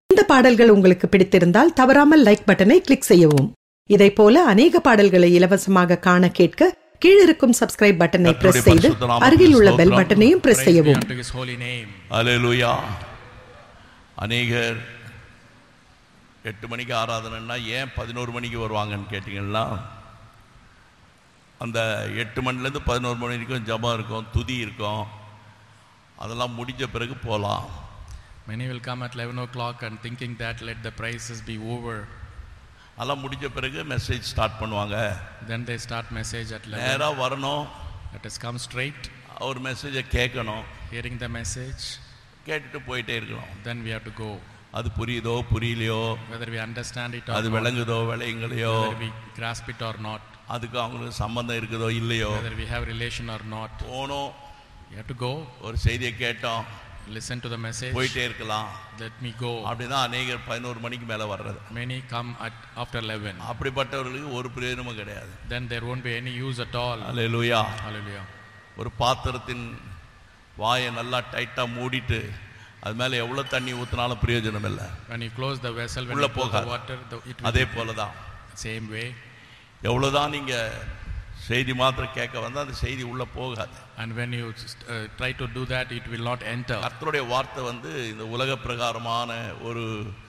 இந்த பாடல்கள் உங்களுக்கு பிடித்திருந்தால் தவறாமல் லைக் பட்டனை கிளிக் செய்யவும். இதை போல அநேக பாடல்களை இலவசமாக காண கேட்க கீழிருக்கும் சப்ஸ்கிரைப் பட்டனை பிரஸ் செய்து அருகில் உள்ள பெல் பட்டனையும் பிரஸ் செய்யவும். அல்லேலூயா. அநேகர் 8 மணிக்கு ஆராதனைன்னா ஏன் 11 மணிக்கு வருவாங்கன்னு கேட்டிங்கன்னா, அந்த 8 மணிலேருந்து 11 மணி வரைக்கும் ஜபம் இருக்கும், துதி இருக்கும். அதெல்லாம் முடிஞ்ச பிறகு போகலாம். Many will come at 11 o'clock and thinking that let the praises be over. அதெல்லாம் முடிஞ்ச பிறகு மெசேஜ் ஸ்டார்ட் பண்ணுவாங்க. Then they start message at 11. நேராக வரணும். Let us come straight. ஒரு மெசேஜை கேட்கணும். Hearing the message. கேட்டுட்டு போயிட்டே இருக்கணும். Then we have to go. அது புரியுதோ புரியலையோ, whether we understand it or அது விளங்குதோ விளையுங்களையோ, whether we grasp it or not, அதுக்கு அவங்களுக்கு சம்பந்தம் இருக்குதோ இல்லையோ, whether we have relation or not, போனோம். you have to go. ஒரு செய்தியை கேட்டோம், listen to the message, போயிட்டே இருக்கலாம். let me go. அப்படிதான் அநேகர் 11 மணிக்கு மேலே வர்றது. Many come after 11. அப்படிப்பட்டவர்களுக்கு ஒரு பிரயோஜனமும் கிடையாது. Then there won't be any use at all. Hallelujah. Hallelujah. ஒரு பாத்திரத்தின் வாயை நல்லா டைட்டா மூடிட்டு அது மேலே எவ்வளோ தண்ணி ஊற்றினாலும் பிரயோஜனம் இல்லை. When you close the vessel, when you pour the water, it will அதே போல தான் same way. எவ்வளோதான் நீங்கள் செய்தி மாத்திரம் கேட்க வந்தால் அந்த செய்தி உள்ளே போகாது. And when you try to do that, it will not enter. கர்த்தருடைய வார்த்தை இந்த உலக பிரகாரமான ஒரு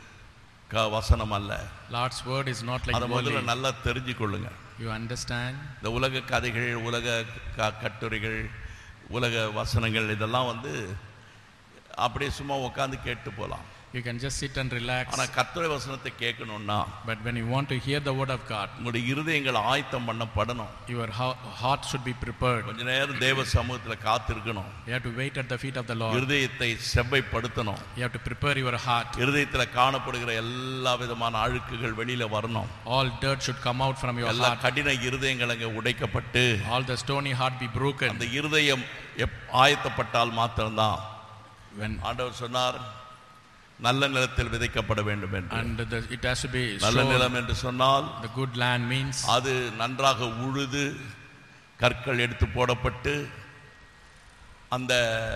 வசனம் அல்ல. Lord's word is not like அதை முதல்ல நல்லா தெரிஞ்சுக்கொள்ளுங்க. You understand? இந்த உலக கதைகள், உலக கட்டுரைகள், உலக வசனங்கள் இதெல்லாம் அப்படியே சும்மா உட்காந்து கேட்டு போகலாம். You can just sit and relax. ஆனா கர்த்தருடைய வசனத்தை கேட்கணும்னா, but when you want to hear the word of God, உங்களுடைய இருதயங்கள் ஆயத்தம் பண்ணப்படணும். your heart should be prepared. கொஞ்ச நேரம் தேவ சமூகத்துல காத்திருக்கணும். You have to wait at the feet of the Lord. இருதயத்தை செவ்வைப்படுத்தணும். You have to prepare your heart. இருதயத்துல காணப்படுகிற எல்லா விதமான அழுக்குகள் வெளியில வரணும். All dirt should come out from your எல்லா heart. கடின இருதயங்கள் அங்கே உடைக்கப்பட்டு all the stony heart be broken. அந்த இருதயம் ஆயத்தப்பட்டால் மாத்திரம்தான் ஆண்டவர் சொன்னார், நல்ல நிலத்தில் விதைக்கப்பட வேண்டும் என்று. And it has to be நல்ல நிலம் என்று சொன்னால் the good land means அது நன்றாக உழுது கற்கள் எடுத்து போடப்பட்டு அந்த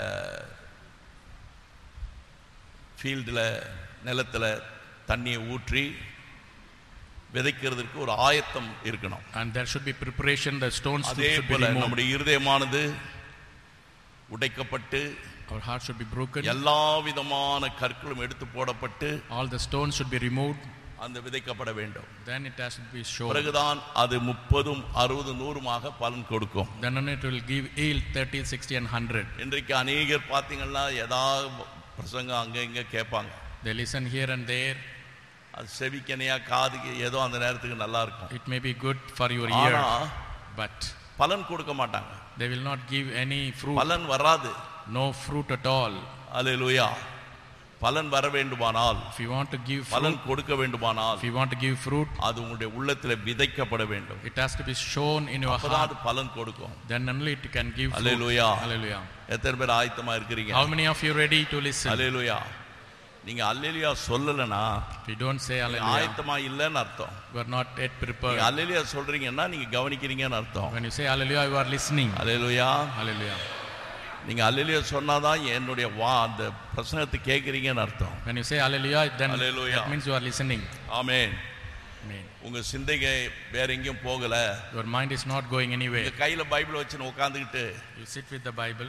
ஃபீல்டில் நிலத்தில் தண்ணியை ஊற்றி விதைக்கிறதுக்கு ஒரு ஆயத்தம் இருக்கணும். And there should be preparation. The stones should be removed. நம்முடைய இருதயமானது உடைக்கப்பட்டு, our heart should be broken. எல்லா விதமான கற்களும் எடுத்து போடப்பட்டு, all the stones should be removed. அந்த விதைக்கப்பட வேண்டும். Then it has to be sown. பிறகுதான் அது 30, 60, 100 பலன் கொடுக்கும். Then it will give yield 30, 60 and 100. இன்றைக்கு அநேகர் பார்த்தீங்கன்னா ஏதாவது பிரசங்கம் அங்கே இங்கே கேட்பாங்க. They listen here and there. அது செவிக்கனையா காதுக்கு ஏதோ அந்த நேரத்துக்கு நல்லா இருக்கும். It may be good for your ear, but பலன் கொடுக்க மாட்டாங்க. they will not give any fruit. பலன் வராது. No fruit at all. அல்லேலூயா. பலன் வர வேண்டுமானால், if you want to give fruit, பலன் கொடுக்க வேண்டுமானால், if you want to give fruit, அது உங்களுடைய உள்ளத்தில் விதைக்கப்பட வேண்டும். it has to be sown in your heart. அது பலன் கொடுக்கும். Then only it can give fruit. Hallelujah. Hallelujah. எத்தனை பேர் ஆயத்தமா இருக்கிறீங்க? How many of you ready to listen? அல்லேலூயா. நீங்க அல்லேலூயா சொல்லலனா, if you don't say hallelujah, ஆயத்தமா இல்லன்னு அர்த்தம். you are not yet prepared. நீங்க அல்லேலூயா சொல்றீங்கன்னா நீங்க கவனிக்கிறீங்கன்னு அர்த்தம். when you say hallelujah, you are listening. Hallelujah. Hallelujah. நீங்க அல்லேலூயா சொன்னாதான் என்னுடைய அந்த பிரசங்கத்தை கேட்கறீங்கன்னு அர்த்தம். when you say hallelujah, then hallelujah, that means you are listening. Amen. Amen. உங்க சிந்தையை வேற எங்கேயும் போகல. your mind is not going anywhere. உங்க கையில பைபிள் வச்சுன்னு உட்கார்ந்துக்கிட்டு you sit with the Bible,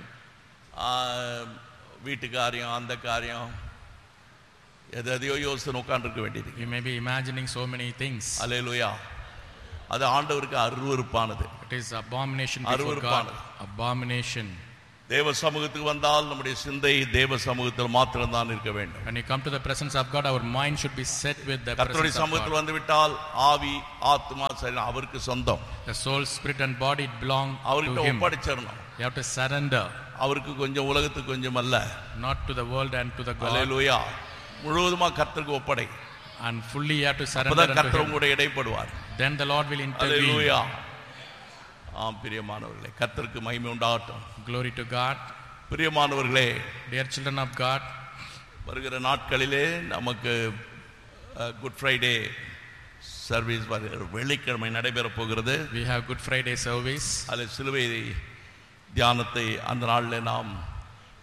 வீட்டு காரியம், அந்த காரியம், எதையோ யோசித்து உட்கார்ந்துருக்க வேண்டியது. you may be imagining so many things. அல்லேலூயா. அது ஆண்டவருக்கு அருவருப்பானது. it is abomination before God. abomination. தேவ சமூகத்துக்கு வந்தால் நம்முடைய சிந்தை தேவ சமூகத்தில் மாத்திரம் தான் இருக்க வேண்டும். when you come to the presence of God, our mind should be set with the கர்த்தருடைய presence of சமூகத்தில் God. வந்து விட்டால் ஆவி, ஆத்மா சரீரம் அவருக்கு சொந்தம். the soul, spirit and body belong அவர்கிட்ட to him. ஒப்படைச்சிரணும். you have to surrender. அவருக்கு கொஞ்சம், உலகத்துக்கு கொஞ்சம் அல்ல. not to the world and to the God. அல்லேலூயா. முழுவதுமா கர்த்தருக்கு ஒப்படை. and fully you have to surrender அப்பதான் unto கர்த்தர் him. உங்களுடைய இடைப்படுவார். then the Lord will intervene. அல்லேலூயா. ஆம் பிரியமானவர்களே, கர்த்தருக்கு மகிமை உண்டாகட்டும். glory to God. பிரியமானவர்களே, dear children of God, வருகிற நாட்களிலே நமக்கு குட் ஃப்ரைடே சர்வீஸ் வெள்ளிக்கிழமை நடைபெற போகிறது. we have Good Friday service. அதில் சிலுவை தியானத்தை அந்த நாளில் நாம்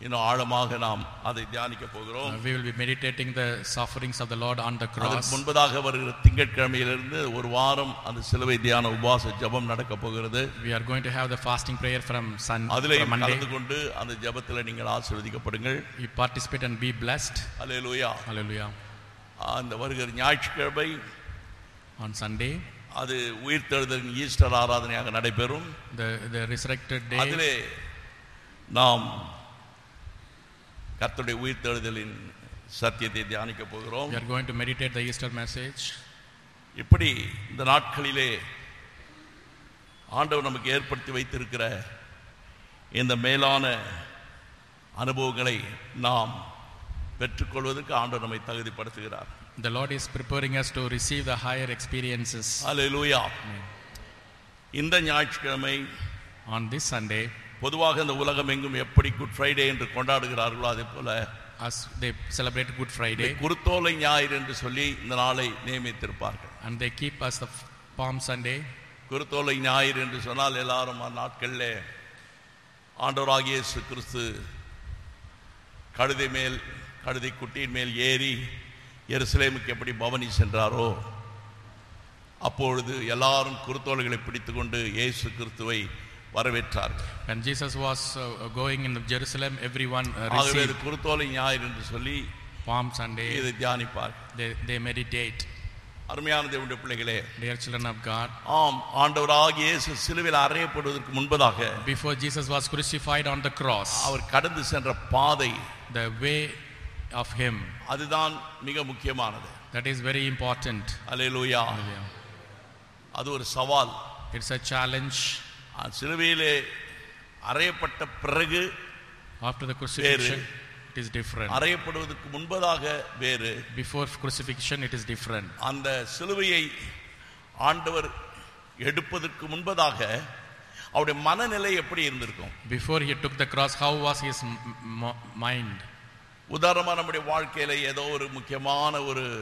இன்னும் ஆழமாக நாம் அதை தியானிக்க போகிறோம். We will be meditating the sufferings of the Lord on the cross. அதற்கு முன்பதாக வருகிற திங்கட்கிழமையிலிருந்து ஒரு வாரம் அந்த சிலுவை தியான உபவாச ஜெபம் நடக்க போகிறது. We are going to have the fasting prayer from அதிலே Monday. கலந்து கொண்டு அந்த ஜெபத்தில் நீங்கள் ஆசீர்வதிக்கப்படுங்கள். You participate and be blessed. Hallelujah. Hallelujah. அந்த வருகிற ஞாயிற்றுக்கிழமை On Sunday, அது உயிர்த்தெழுதலின் ஈஸ்டர் ஆராதனையாக நடைபெறும். the resurrected day. அதிலே நாம் கர்த்தருடைய உயிர்த்தெழுதலின் சத்தியத்தை தியானிக்க போகிறோம். We are going to meditate the Easter message. இப்படி இந்த நாட்களிலே ஆண்டவர் நமக்கு ஏற்படுத்தி வைத்திருக்கிற இந்த மேலான அனுபவங்களை நாம் பெற்றுக்கொள்வதற்கு ஆண்டவர் நம்மை தகுதிப்படுத்துகிறார். The Lord is preparing us to receive the higher experiences. அல்லேலூயா. இந்த ஞாயிற்றுக்கிழமை On this Sunday, பொதுவாக இந்த உலகம் எங்கும் எப்படி குட் ஃப்ரைடே என்று கொண்டாடுகிறார்களோ அதே போல as they celebrate Good Friday, குருத்தோலை ஞாயிறு என்று சொல்லி இந்த நாளை நியமித்திருப்பார்கள். and they keep us the Palm Sunday. குருத்தோலை ஞாயிறு என்று சொன்னால் எல்லாரும் நாட்களில் ஆண்டவராகிய இயேசு கிறிஸ்து கழுதை குட்டியின் மேல் ஏறி எருசலேமுக்கு எப்படி பவனி சென்றாரோ அப்பொழுது எல்லாரும் குருத்தோலைகளை பிடித்துக்கொண்டு இயேசு கிறிஸ்துவை வரவேற்றார்கள். When Jesus was going in Jerusalem, everyone received குருத்தோலை ஞாயிறு என்று சொல்லி Palm Sunday. இதை தியானிப்பார். They meditate. அருமையான தேவனுடைய பிள்ளைகளே, dear children of God, ஆம், ஆண்டவராகிய இயேசு சிலுவையில் அறையப்படுவதற்கு முன்பதாக, before Jesus was crucified on the cross, அவர் கடந்து சென்ற பாதை, the way of him, அதுதான் மிக முக்கியமானது. that is very important. அல்லேலூயா. அது ஒரு சவால். It's a challenge. சிலுவையிலே அறையப்பட்ட பிறகு after the crucifixion it is different. அறையப்படுவதற்கு முன்பதாக வேறு, before crucifixion it is different. அந்த சிலுவையை ஆண்டவர் எடுப்பதற்கு முன்பதாக அவருடைய மனநிலை எப்படி இருந்திருக்கும்? Before he took the cross, how was his mind? உதாரணமா நம்முடைய வாழ்க்கையில ஏதோ ஒரு முக்கியமான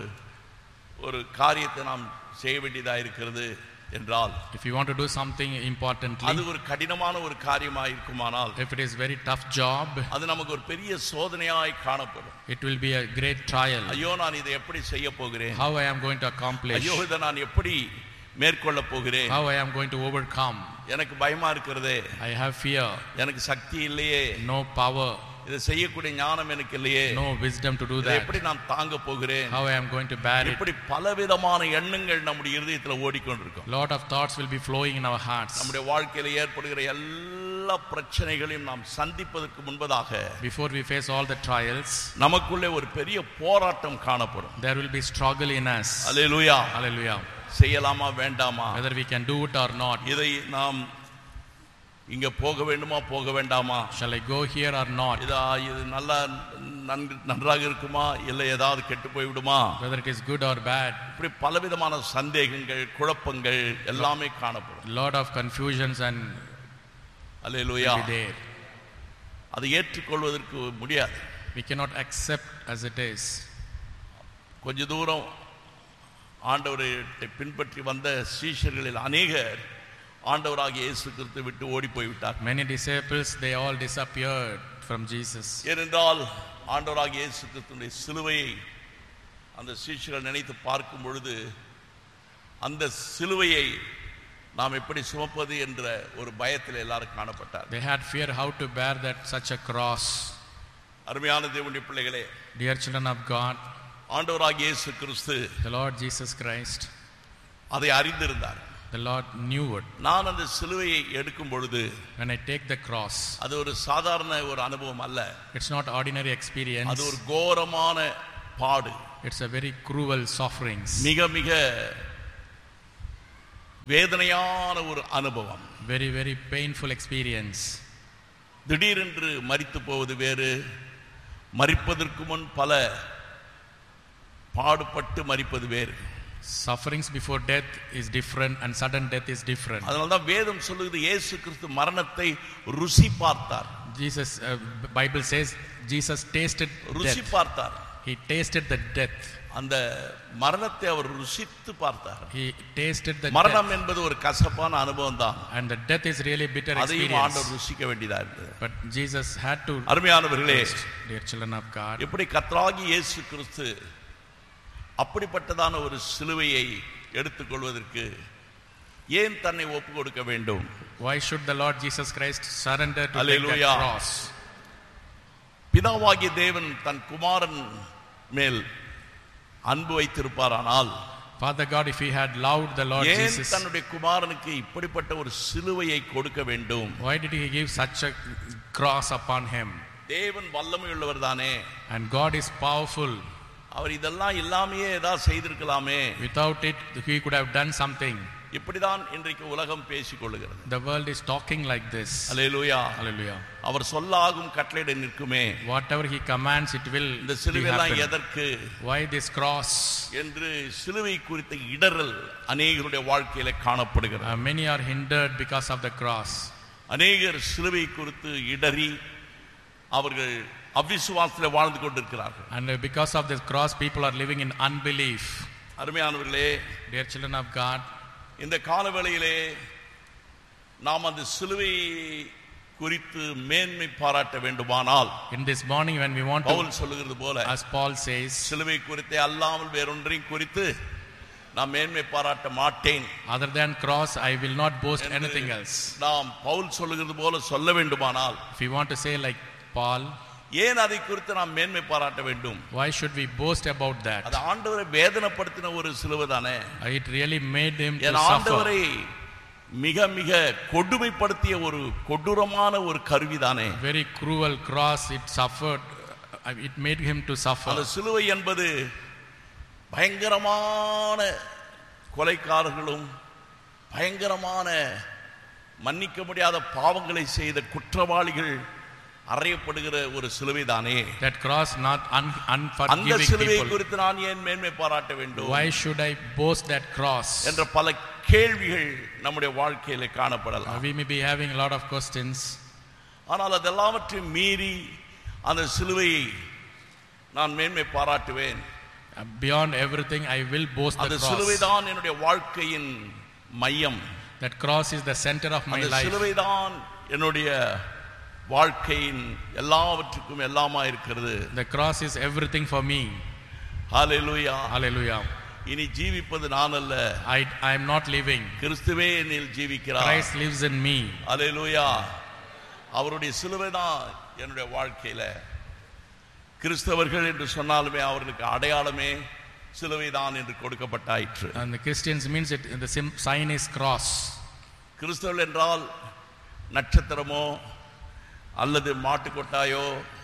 ஒரு காரியத்தை நாம் செய்ய வேண்டியதாக இருக்கிறது என்றால், if you want to do something importantly, அது ஒரு கடினமான ஒரு காரியமாக இருக்குமானால், if it is very tough job, அது நமக்கு ஒரு பெரிய சோதனையாய் காணப்படும். it will be a great trial. ஐயோ, நான் இதை எப்படி செய்ய போகிறேன்? How I am going to accomplish? ஐயோ, இதை நான் எப்படி மேற்கொள்ள போகிறேன்? How I am going to overcome? எனக்கு பயமா இருக்கிறதே, I have fear. எனக்கு சக்தி இல்லையே, no power, இதை செய்யக்கூடிய ஞானம் எனக்கு இல்லையே, no wisdom to do that. எப்படி நான் தாங்க போகிறேன்? How I am going to bear it? இப்படி பலவிதமான எண்ணங்கள் நம்முடைய இதயத்துல ஓடிக்கொண்டிருக்கும். Lot of thoughts will be flowing in our hearts. நம்முடைய வாழ்க்கையில ஏற்படுகிற எல்லா பிரச்சனைகளையும் நாம் சந்திப்பதற்கு முன்பதாக, before we face all the trials, நமக்குள்ளே ஒரு பெரிய போராட்டம் காணப்படும். there will be struggle in us. Hallelujah. Hallelujah. செய்யலாமா வேண்டாமா, whether we can do it or not, இதை நாம் இங்க போக வேண்டுமா போக வேண்டாமா, shall I go here or not, இது நல்லா நன்றாக இருக்குமா இல்லை ஏதாவது கெட்டு போய் விடுமா, whether it is good or bad, இப்படி பலவிதமான சந்தேகங்கள் குழப்பங்கள் எல்லாமே காணப்படும். lot of confusions and hallelujah. there அதை ஏற்றுக்கொள்வதற்கு முடியாது. we cannot accept as it is. கொஞ்ச தூரம் ஆண்டவரை பின்பற்றி வந்த சீஷர்களில் அநேகர் ஆண்டவராகிய இயேசு கிறிஸ்துவை விட்டு ஓடி போய் விட்டார். many disciples, they all disappeared from Jesus. ஏனென்றால் ஆண்டவராகிய இயேசு கிறிஸ்துவின் சிலுவையை அந்த சீஷர்கள் நினைத்து பார்க்கும் பொழுது அந்த சிலுவையை நாம் எப்படி சுமப்பது என்ற ஒரு பயத்தில் எல்லாரும் காணப்பட்டார். They had fear how to bear that such a cross. அருமையான தேவனுடைய பிள்ளைகளே, dear children of God, ஆண்டவராகிய இயேசு கிறிஸ்து, the Lord Jesus Christ, அதை அறிந்திருந்தார். the Lord knew it. நான் அந்த சிலுவையை எடுக்கும் பொழுது, when I take the cross, அது ஒரு சாதாரண ஒரு அனுபவம் அல்ல. it's not ordinary experience. அது ஒரு கோரமான பாடு. it's a very cruel sufferings. மிக மிக வேதனையான ஒரு அனுபவம். very very painful experience. திடீரென்று மரித்து போவது வேறு, மரிப்பதற்கு முன் பல பாடுபட்டு மரிப்பது வேறு. sufferings before death is different and sudden death is different. அதனால்தான் வேதம் சொல்லுகிறது இயேசு கிறிஸ்து மரணத்தை ருசி பார்த்தார். Jesus Bible says Jesus tasted ருசி death. பார்த்தார். He tasted the death. அந்த மரணத்தை அவர் ருசித்து பார்த்தார். He tasted the மரணம் death. என்பது ஒரு கசப்பான அனுபவம் தான். And the death is really bitter அதையும் experience. ஆண்டவர் ருசிக்க வேண்டியதா இருந்தது. But Jesus had to. அருமையானவர்களே, Dear children of God, எப்படி கர்த்தராகிய இயேசு கிறிஸ்து அப்படிப்பட்டதான ஒரு சிலுவையை எடுத்துக்கொள்வதற்கு ஏன் தன்னை ஒப்பு கொடுக்க வேண்டும்? why should the Lord Jesus Christ surrender to take Hallelujah. that cross? பிதாவாகிய தேவன் தன் குமாரன் மேல் அன்பு வைத்திருப்பாரானால், Father God, if he had loved the Lord ஏன் Jesus, தன்னுடைய குமாரனுக்கு இப்படிப்பட்ட ஒரு சிலுவையை கொடுக்க வேண்டும்? why did he give such a cross upon him? தேவன் வல்லமை உள்ளவர் தானே, And God is powerful. அவர் இதெல்லாம் இல்லாமையே ஏதாவது செய்திருக்கலாமே. Without it, he could have done something. இப்படிதான் இன்றைக்கு உலகம் பேசிக் கொள்ளுகிறது. The world is talking like this. Hallelujah. Hallelujah. அவர் சொல்லாகும் கட்டளையிட நிற்குமே. Whatever he commands, it will இந்த be சிலுவையெல்லாம் happen. எதற்கு Why this cross? என்று சிலுவை குறித்த இடறல் அநேகருடைய வாழ்க்கையில காணப்படுகிறது. Many are hindered because of the cross. அநேகர் சிலுவை குறித்து இடறி அவர்கள் அவிசுவாசத்தில் வாழ்ந்து கொண்டிருக்கிறார்கள். And because of this cross, people are living in unbelief. அருமையானவர்களே, Dear children of God, இந்த காலவேளையிலே நாம் அந்த சிலுவை குறித்து மேன்மை பாராட்ட வேண்டுமானால், in this morning when we want Pavul to, சொல்லுகிறது போல, as Paul says, சிலுவை குறித்தே அல்லாமல் வேறொன்றையும் குறித்து நான் மேன்மை பாராட்ட மாட்டேன். other than cross, I will not boast anything else. நாம் பவுல் சொல்லுகிறது போல சொல்ல வேண்டுமானால், If we want to say like Paul, ஏன் அதை குறித்து நாம் மேன்மை பாராட்ட வேண்டும்? why should we boast about that? அது ஆண்டவரை வேதனைப்படுத்தின ஒரு சிலுவை தானே. It really made him to N suffer. ஆண்டவரை மிக மிக கொடுமைப்படுத்திய ஒரு கொடூரமான ஒரு கருவி தானே. Very cruel cross, it suffered, it made him to suffer. அந்த சிலுவை என்பது பயங்கரமான கொலைக்காரர்களும் பயங்கரமான மன்னிக்க முடியாத பாவங்களை செய்த குற்றவாளிகள் அறையப்படுகிற ஒரு சிலுவை தானே. That cross, not அந்த unforgiving சிலுவை people. குறித்து நான் ஏன் மேன்மை பாராட்ட வேண்டும் Why should I boast that cross? என்ற பல கேள்விகள் நம்முடைய வாழ்க்கையில காணப்படலாம். We may be having a lot of questions. ஆனால் அதெல்லாவற்றையும் மீறி அந்த சிலுவையை நான் மேன்மை பாராட்டுவேன். Beyond everything, I will boast the அந்த cross. சிலுவை தான் என்னுடைய வாழ்க்கையின் மையம். That cross is the center of my அந்த life. சிலுவை தான் என்னுடைய வாழ்க்கையின் எல்லாவற்றுக்கும் எல்லாமா இருக்கிறது. The cross is everything for me. Hallelujah. Hallelujah. இனி ஜீவிப்பது நான் அல்ல, I am not living. கிறிஸ்துவே என்னில் ஜீவிக்கிறார். Christ lives in me. ஹalleluya. அவருடைய சிலுவை தான் என்னுடைய வாழ்க்கையில. கிறிஸ்தவர்கள் என்று சொன்னாலுமே அவர்களுக்கு அடையாளமே சிலுவை தான் என்று கொடுக்கப்பட்டாயிற்று. And the Christians means it, the sign is cross. கிறிஸ்தவர்கள் என்றால் நட்சத்திரமோ அல்லது மாட்டுக்கொட்டாயோ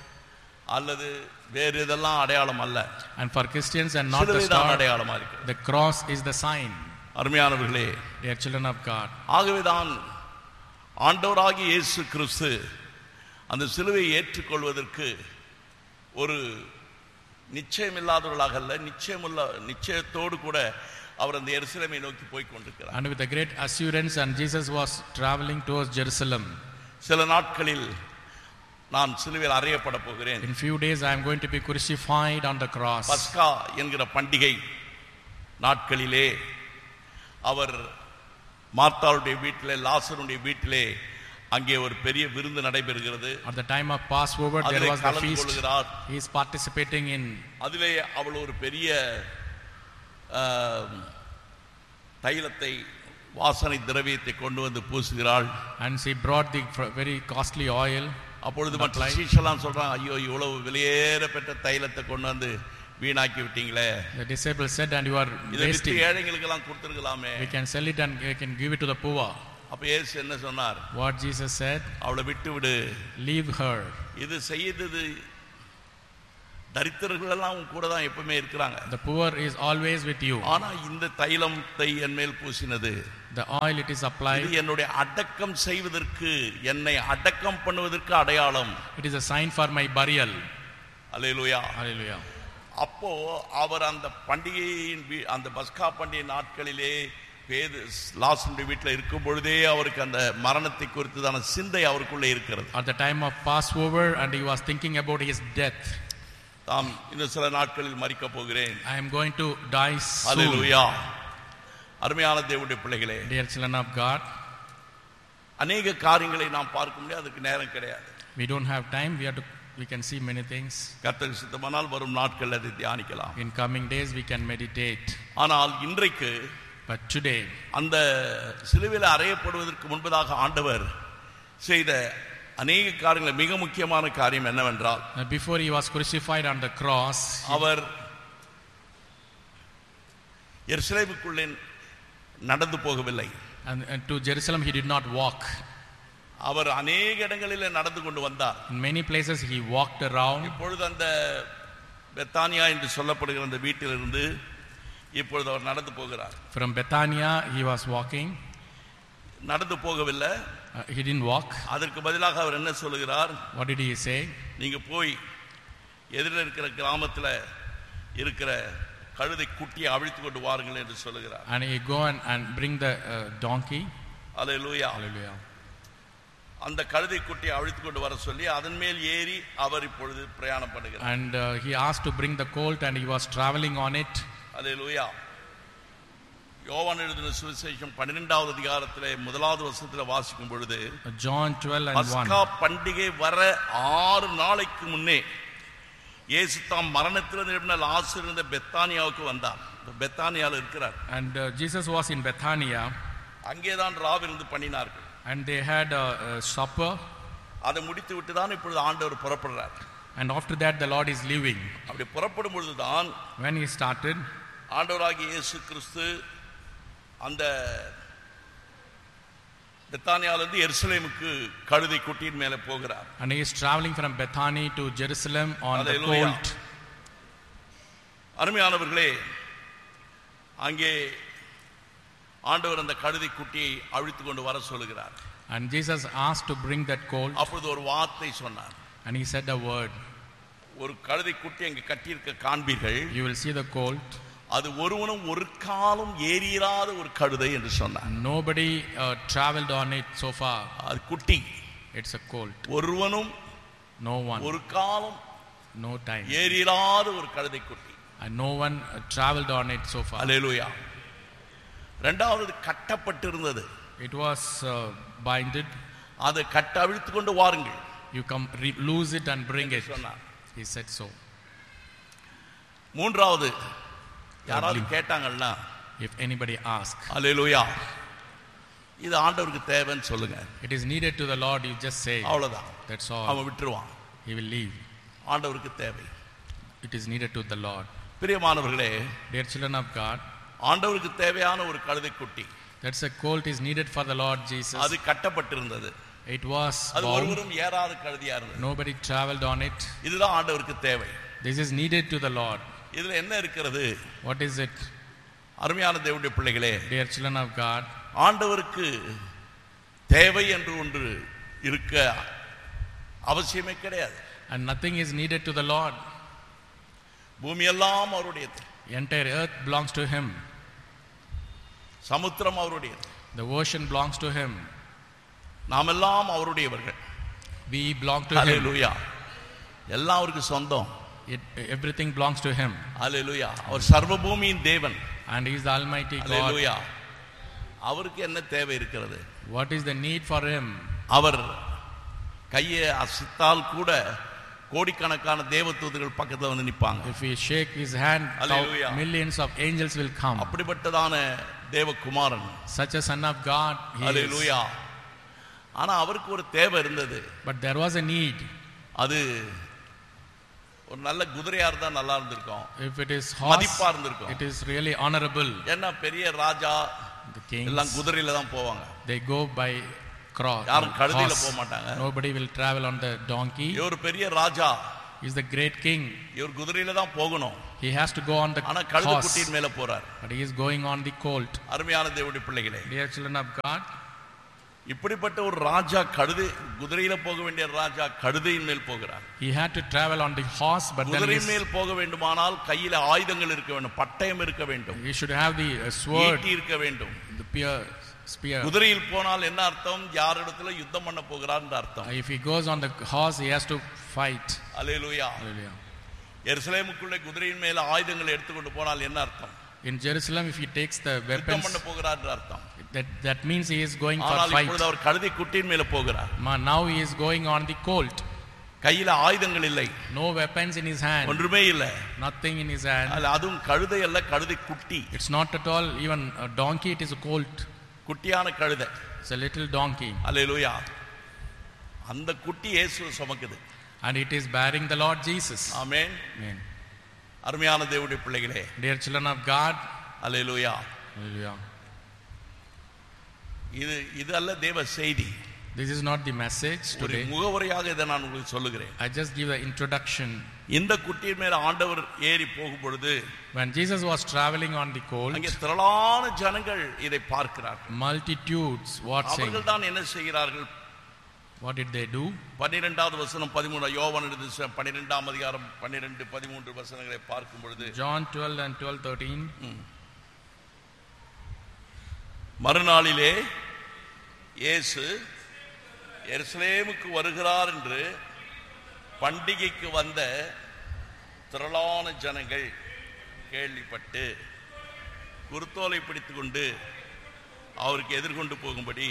அல்லது வேறு இதெல்லாம் அடையாளம் அல்ல. And for Christians and not the சிலுவை தான் star, அடையாளமா இருக்கு. the cross is the sign. அருமையானவர்களே, Dear children of God, ஆகவேதான் ஆண்டவராகிய இயேசு கிறிஸ்து அந்த சிலுவையை ஏற்றுக்கொள்வதற்கு ஒரு நிச்சயமில்லாதவர்களாக அல்ல, நிச்சயத்தோடு கூட அவர் அந்த எருசலேமை நோக்கி போய் கொண்டிருக்கிறார். and with a great assurance, and Jesus was traveling towards Jerusalem. சில நாட்களில் நான் சிலுவையில் அறையப்பட போகிறேன். In few days I am going to be crucified on the cross. பஸ்கா என்கிற பண்டிகை நாட்களிலே அவர் மார்த்தாளுடைய வீட்டிலே, லாசருடைய வீட்டிலே அங்கே ஒரு பெரிய விருந்து நடைபெறுகிறது. At the time of Passover, there was the feast. He is participating in. அதிலே அவள் ஒரு பெரிய தைலத்தை, வாசனை திரவியத்தை கொண்டு வந்து பூசுகிறாள். And she brought the very costly oil. அப்பொழுது மற்ற சீஷெல்லாம் சொல்றாங்க, ஐயோ இவ்வளவு விலையேற பெற்ற தைலத்தை கொண்டு வந்து வீணாக்கி விட்டீங்களே. The disciples said, and you are wasting. ஏழைகளுக்கு எல்லாம் கொடுத்துருக்கலாமே. We can sell it and we can give it to the poor. அப்ப இயேசு என்ன சொன்னார்? What Jesus said? அவளை விட்டு விடு. Leave her. இது செய்தது தரித்திரர்கள் எல்லாம் கூட தான் எப்பவுமே இருக்கிறாங்க. The poor is always with you. ஆனா இந்த தைலத்தை என் மேல் பூசினது, the oil it is applied, இது என்னுடைய அடக்கம் செய்வதற்கு, என்னை அடக்கம் பண்ணுவதற்கு அடையாளம். it is a sign for my burial. Hallelujah. Hallelujah. அப்போ அவர் அந்த பண்டிகையின் அந்த பஸ்கா பண்டிகை நாட்களிலே லாசருடைய வீட்டில் இருக்கும் பொழுதே அவருக்கு அந்த மரணத்தை குறித்ததான சிந்தை அவருக்குள்ளே இருக்கிறது. At the time of Passover, and he was thinking about his death. தாம் இன்னும் சில நாட்களில் மரிக்க போகிறேன். I am going to die soon. ஹல்லேலூயா. அருமையான தேவனுடைய பிள்ளைகளே, Dear children of God, அநேக காரியங்களை நாம் பார்க்க முடியாது, அதுக்கு நேரம் கிடையாது. we don't have time. We can see many things. கர்த்தருக்கு சித்தமானால் வரும் நாட்களில் அதை தியானிக்கலாம். In coming days we can meditate. ஆனால் இன்றைக்கு But today, அந்த சிலுவையில் அறையப்படுவதற்கு முன்பதாக ஆண்டவர் செய்த அநேக காரியங்கள், மிக முக்கியமான காரியம் என்னவென்றால், before he was crucified on the cross, அவர் எருசலேமுக்குள்ளே நடந்து போகவில்லை. and to Jerusalem he did not walk. அவர் அநேக இடங்களில் நடந்து கொண்டு வந்தார். In many places he walked around. இப்பொழுது அந்த பெத்தானியா என்று சொல்லப்படுகிற அந்த வீட்டிலிருந்து இப்பொழுது அவர் நடந்து போகிறார். From Bethania he was walking. நடந்து போகவில்லை, he didn't walk. அதற்கு பதிலாக அவர் என்ன சொல்லுகிறார்? What did he say? நீங்க போய் எதிரில் இருக்கிற கிராமத்தில் இருக்கிற கழுதை குட்டியை அவிழ்த்து கொண்டு வாருங்கள் என்று சொல்லுகிறார். And he go and bring the donkey. Hallelujah. Hallelujah. அந்த கழுதை குட்டியை அவிழ்த்து கொண்டு வர சொல்லி அதன் மேல் ஏறி அவர் இப்பொழுது பிரயாணம் பண்ணுகிறார். And he asked to bring the colt and he was traveling on it. அல்லேலூயா. யோவான் எழுதின சுவிசேஷம் 12வது அதிகாரத்திலே 1வது வசனத்தில் வாசிக்கும் பொழுது, John 12:1, பஸ்கா பண்டிகை வர 6 நாளைக்கு முன்னே இயேசு தாம் மரணத்திலிருந்து எழுப்பின லாசரு இருந்த பெத்தானியாவுக்கு வந்தார். பெத்தானியாவில் இருக்கிறார். And Jesus was in Bethania. அங்கேதான் ராவிருந்து பண்ணினார்கள். And they had a supper. அதை முடித்து விட்டு தான் இப்பொழுது ஆண்டவர் புறப்படுறார். And after that the Lord is leaving. அப்படி புறப்படும் பொழுதுதான் When he started, ஆண்டவராகிய இயேசு கிறிஸ்து அந்த பெத்தானியாவிலிருந்து எருசலேமுக்கு கழுதை குட்டியின் மேலே போகிறார். and he is traveling from Bethany to Jerusalem on the Hallelujah. colt. அருமையானவர்களே, அங்கே ஆண்டவர் அந்த கழுதை குட்டியை அழித்து கொண்டு வர சொல்லுகிறார். And Jesus asked to bring that colt. அப்பொழுது ஒரு வார்த்தை சொன்னார். And he said a word. ஒரு கழுதை குட்டி அங்கே கட்டியிருக்க காண்பீர்கள், You will see the colt. அது ஒருவனும் ஒரு காலம் ஏறிராத ஒரு கழுதை என்று சொன்னார். Nobody traveled on it so far. அது குட்டி. It's a colt. ஒருவனும் No one, ஒரு காலம் no time. ஏறிராத ஒரு கழுதை குட்டி. And no one traveled on it so far. அல்லேலூயா. இரண்டாவது கட்டப்பட்டிருந்தது. It was binded. அதை கட்ட அவிழ்த்து கொண்டு வாருங்கள். You come loose it and bring it. சொன்னார். He said so. மூன்றாவது, யாராவது கேட்டாங்கன்னா, If anybody asks, அல்லேலூயா, இது ஆண்டவருக்கு தேவைன்னு சொல்லுங்க. it is needed to the Lord, you just say. அவ்வளவுதான். That's all. அவன் விட்டுருவான். He will leave. ஆண்டவருக்கு தேவை. It is needed to the Lord. பிரியமானவர்களே, Dear children of God, ஆண்டவருக்கு தேவையான ஒரு கழுதை குட்டி, that's a colt is needed for the Lord Jesus. அது கட்டப்பட்டிருந்தது. It was அது bound. ஒருவரும் ஏறாத கழுதையா இருந்தது. Nobody traveled on it. இதுதான் ஆண்டவருக்கு தேவை. This is needed to the Lord. இதுல என்ன இருக்கிறது? What is it? அருமையான தேவனுடைய பிள்ளைகளே, Dear children of God, ஆண்டவருக்கு தேவை என்று ஒன்று இருக்க அவசியமே கிடையாது. and nothing is needed to the Lord. பூமி எல்லாம் அவருடையது. Entire earth belongs to him. சமுத்திரம் அவருடையது. The ocean belongs to him. நாம் எல்லாம் அவருடையவர்கள். We belong to him. அல்லேலூயா. எல்லாம் அவருக்கு சொந்தம். Everything belongs to him. அல்லேலூயா. அவர் சர்வ பூமியின் தேவன். And he is the Almighty God. அல்லேலூயா. அவருக்கு என்ன தேவை இருக்கிறது? What is the need for him? அவர் கையை அசைத்தால் கூட கோடிக்கணக்கான தேவதூதர்கள் பக்கத்துல வந்து நிப்பாங்க. If we shake his hand, Hallelujah. millions of angels will come. அப்படிப்பட்டதான தேவகுமாரன். Such a son of God he is. அல்லேலூயா. ஆனா அவருக்கு ஒரு தேவை இருந்தது. But there was a need. அது ஒரு நல்ல குதிரையா இருந்தா நல்லா இருந்திருக்கும். If it is horse, மதிப்பா இருந்திருக்கும். it is really honorable. ஏன்னா பெரிய ராஜா The kings, எல்லாம் குதிரையில தான் போவாங்க. they go by cross. யாரும் கழுதையில horse. போக மாட்டாங்க. Nobody will travel on the donkey. இவர் பெரிய ராஜா, He is the great king. இவர் குதிரையில தான் போகணும். He has to go on the ஆனா கழுதை horse. குட்டியின் மேல போறார். But he is going on the colt. அருமையான தேவனுடைய பிள்ளைகளே, Dear children of God, இப்படிப்பட்ட ஒரு ராஜா கழுதை, குதிரையில போக வேண்டிய ராஜா கழுதையின் மேல் போகிறார். he had to travel on the horse, but then குதிரையின் மேல் போக வேண்டுமானால் கையில ஆயுதங்கள் இருக்க வேண்டும், பட்டயம் இருக்க வேண்டும், he should have the sword, ஈட்டி இருக்க வேண்டும். the spear. குதிரையில் போனால் என்ன அர்த்தம்? யாரிடத்துல யுத்தம் பண்ண போகிறார் என்ற அர்த்தம். If he goes on the horse, he has to fight. Hallelujah. Hallelujah. எருசலேமுக்குள்ளே குதிரையின் மேல ஆயுதங்களை எடுத்துக்கொண்டு போனால் என்ன அர்த்தம்? In Jerusalem, if he takes the யுத்தம் weapons, பண்ண போகிறார் என்று அர்த்தம். that means he is going for ஆனால் fight. இப்பொழுது அவர் கழுதை குட்டியின் மேல போகிறார். Now he is going on the colt. கையில ஆயுதங்கள் இல்லை, no weapons in his hand, ஒன்றுமே இல்லை, nothing in his hand. அதுவும் கழுதை அல்ல, கழுதை குட்டி. It's not at all even a donkey, it is a colt. குட்டியான கழுதை. It's a little donkey. அல்லேலூயா. அந்த குட்டி இயேசு சுமக்குது. And it is bearing the Lord Jesus. Amen. Amen. அருமையான தேவனுடைய பிள்ளைகளே, dear children of God, hallelujah. hallelujah. இது அல்ல தேவ செய்தி. This is not the message today. முகவரையாக இதை நான் உங்களுக்கு சொல்லுகிறேன். I just give the introduction. இந்த குட்டியின் மேல ஆண்டவர் ஏறி போகும் பொழுது, when Jesus was traveling on the colt, அங்கே திரளான ஜனங்கள் இதை பார்க்கிறார்கள். multitudes watching. அவர்கள் தான் என்ன செய்கிறார்கள்? What did they do? 12வது வசனம் 13 யோவான் எழுதிய 12ஆம் அதிகாரம் 12 13 வசனங்களை பார்க்கும் பொழுது, John 12 and 12 13. மறுநாளிலே இயேசு எருசலேமுக்கு வருகிறார் என்று பண்டிகைக்கு வந்த திரளான ஜனங்கள் கேள்விப்பட்டு குருத்தோலை பிடித்துக் கொண்டு அவருக்கு எதிர்கொண்டு போகும்படி,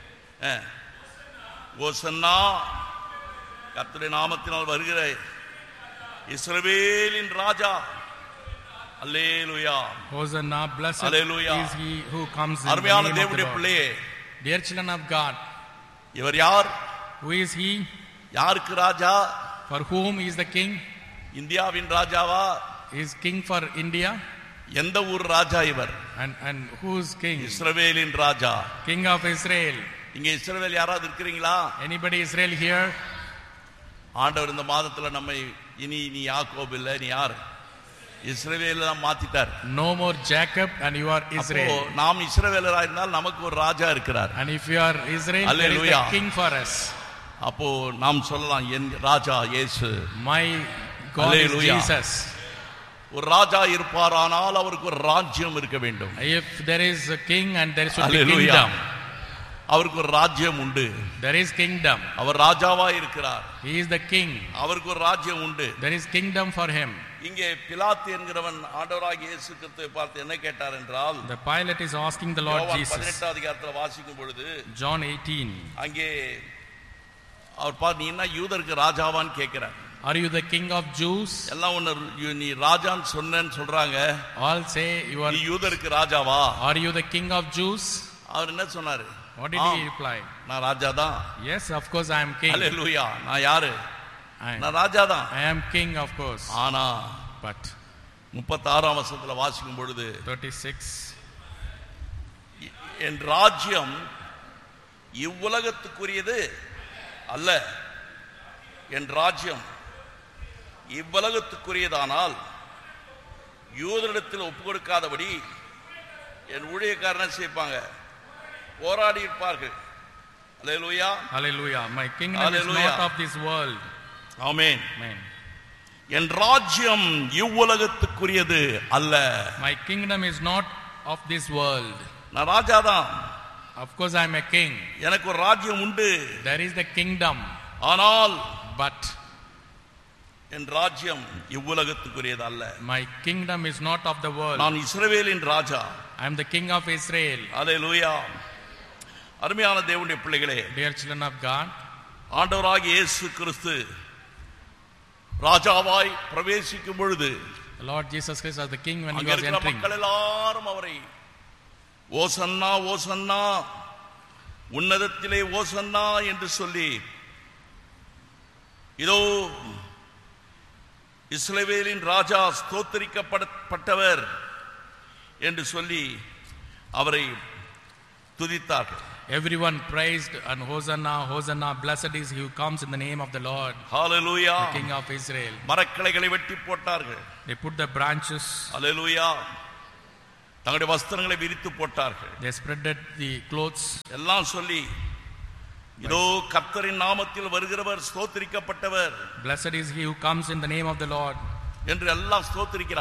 ஓசன்னா கர்த்தருடைய நாமத்தினால் வருகிற இஸ்ரவேலின் ராஜா, அல்லேலூயா, Hosanna, blessed Hallelujah. is he who comes in the அருமையான name of the தேவனுடைய Lord. பிள்ளையே, Dear children of God, இவர் யார்? who is he? யாருக்கு ராஜா? For whom is the king? இந்தியாவின் ராஜாவா? Is king for India? எந்த ஊர் ராஜா இவர்? And who's king? இஸ்ரவேலின் ராஜா. King of Israel. இங்க இஸ்ரவேல் யாராவது இருக்கிறீங்களா? Anybody Israel here? ஆண்டவர் இந்த மாதத்துல நம்மை இனி யாக்கோபு இல்ல, நீ யார்? இஸ்ரவேல தான் மாத்திட்டார். No more Jacob and you are Israel. நாம் இஸ்ரவேலரா இருந்தால் நமக்கு ஒரு ராஜா இருக்கிறார். And if you are Israel, there is a king for us. அப்போ நாம் சொல்லலாம், என் ராஜா இயேசு. My God is Jesus. ஒரு ராஜா இருப்பாரானால் அவருக்கு ஒரு ராஜ்யம் இருக்க வேண்டும். If there is a king and there should be kingdom. அவருக்கு ஒரு ராஜ்யம் உண்டு. There is kingdom. அவர் ராஜாவா இருக்கிறார். He is the king. அவருக்கு ஒரு ராஜ்யம் உண்டு. There is kingdom for him. இங்கே பிலாத்து என்கிறவன் ஆண்டவராகிய இயேசு கிறிஸ்துவை பார்த்து என்ன கேட்டார் என்றால், The Pilate is asking the Lord Jesus. 18வது அதிகாரத்துல வாசிக்கும் பொழுது, John 18. அங்கே அவர் பார்த்து, நீ என்ன யூதருக்கு ராஜாவான்னு கேட்கிறார். Are you the king of Jews? எல்லாம் ஒன்னு, நீ ராஜான்னு சொன்னேன்னு சொல்றாங்க. All say you are. நீ யூதருக்கு ராஜாவா? Are you the king of Jews? அவர் என்ன சொன்னாரு? What did he reply? நான் ராஜா தான். Yes, of course I am king. ஹல்லேலூயா. நான் யாரு? நான் ராஜா தான். I am king, of course. ஆனா But 36ஆம் வசனத்துல வாசிக்கும் பொழுது, 36, என் ராஜ்யம் இவ்வுலகத்துக்குரியது அல்ல. என் ராஜ்யம் இவ்வுலகத்துக்குரியதானால் யூதரிடத்தில் ஒப்பு கொடுக்காதபடி என் ஊழியக்காரனை சேர்ப்பாங்க, போராடி இருப்பார்கள். அல்லேலூயா. hallelujah. My kingdom Hallelujah. is not of this world. Amen. Amen. என் ராஜ்யம் இவ்வுலகத்துக்குரியது அல்ல. My kingdom is not of this world. நான் ராஜா தான். Of course I am a king. எனக்கு ஒரு ராஜ்யம் உண்டு. There is the kingdom. ஆனால் But என் ராஜ்யம் இவ்வுலகத்துக்குரியது அல்ல. my kingdom is not of the world. நான் இஸ்ரவேலின் ராஜா. I am the king of Israel. அல்லேலூயா. அருமையான தேவனுடைய பிள்ளைகளே, Dear children of God, ஆண்டவராகிய இயேசு கிறிஸ்து ராஜாவாய் பிரவேசிக்கும் பொழுது, the Lord Jesus Christ as the king when he அங்கே was இருக்கிற entering. மக்கள் எல்லாரும் அவரை ஓசன்னா ஓசன்னா, உன்னதத்திலே ஓசன்னா என்று சொல்லி, இதோ இஸ்ரவேலின் ராஜா ஸ்தோத்திரிக்கப்பட்டவர் என்று சொல்லி அவரை துதித்தார்கள். Everyone praised and Hosanna, Hosanna, blessed is he who comes in the name of the Lord, hallelujah. the King of Israel. மரக்கிளைகளை வெட்டி போட்டார்கள். They put the branches, ஹalleluya. தங்களுடைய வஸ்திரங்களை விரித்து போட்டார்கள். they spreaded the clothes. எல்லாம் சொல்லி, இதோ கர்த்தரின் நாமத்தில் வருகிறவர் ஸ்தோத்திரிக்கப்பட்டவர், Blessed is he who comes in the name of the Lord. என்று எல்லாம் ஸ்தோத்திரிக்கிறார்.